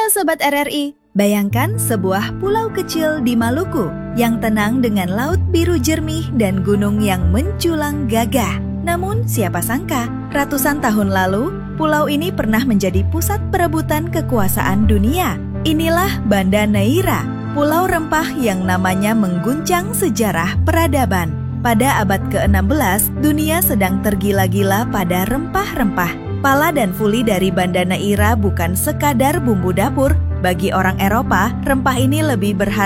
Sobat RRI, bayangkan sebuah pulau kecil di Maluku yang tenang dengan laut biru jernih dan gunung yang menculang gagah. Namun siapa sangka, ratusan tahun lalu, pulau ini pernah menjadi pusat perebutan kekuasaan dunia. Inilah Banda Neira, pulau rempah yang namanya mengguncang sejarah peradaban. Pada abad ke-16, dunia sedang tergila-gila pada rempah-rempah. Pala dan fuli dari Banda Neira bukan sekadar bumbu dapur. Bagi orang Eropa, rempah ini lebih berharga